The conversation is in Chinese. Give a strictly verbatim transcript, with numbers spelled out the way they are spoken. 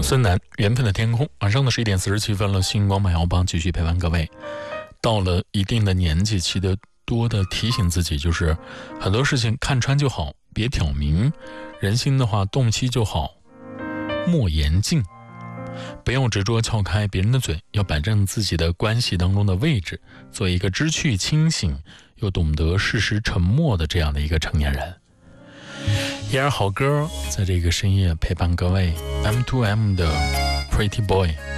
孙楠缘分的天空，晚上的十一点四十七分了，星光晚摇帮继续陪伴各位。到了一定的年纪，记得多的提醒自己，就是很多事情看穿就好，别挑明；人心的话，洞悉就好，莫言尽。不要执着撬开别人的嘴，要摆正自己的关系当中的位置，做一个知趣清醒又懂得适时沉默的这样的一个成年人。一儿好歌在这个深夜陪伴各位 M to M 的 Pretty Boy。